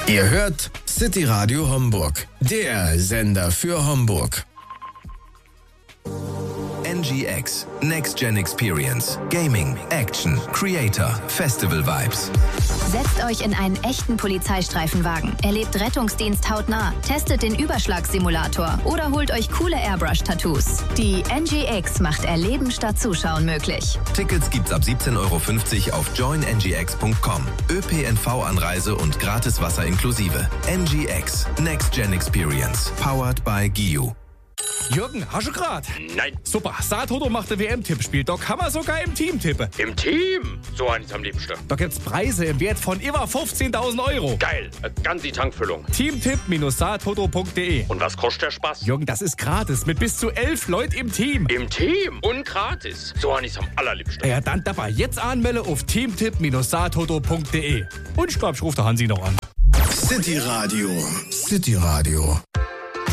Ihr hört City Radio Homburg, der Sender für Homburg. NGX, Next Gen Experience, Gaming, Action, Creator, Festival Vibes. Setzt euch in einen echten Polizeistreifenwagen, erlebt Rettungsdienst hautnah, testet den Überschlagssimulator oder holt euch coole Airbrush-Tattoos. Die NGX macht Erleben statt Zuschauen möglich. Tickets gibt's ab 17,50 € auf joinngx.com. ÖPNV-Anreise und gratis Wasser inklusive. NGX, Next Gen Experience, powered by GIU. Jürgen, hast du grad? Nein. Super, Saatoto macht ein WM-Tippspiel. Da kann man sogar im Team tippen. Im Team? So eins am liebsten. Da gibt's Preise im Wert von über 15.000 €. Geil, ganz die Tankfüllung. Teamtipp-saatoto.de. Und was kostet der Spaß? Jürgen, das ist gratis mit bis zu 11 Leuten im Team. Im Team und gratis. So eins am allerliebsten. Ja, dann dabei jetzt anmelde auf teamtipp-saatoto.de. Und ich glaube, ich rufe der Hansi noch an. City Radio.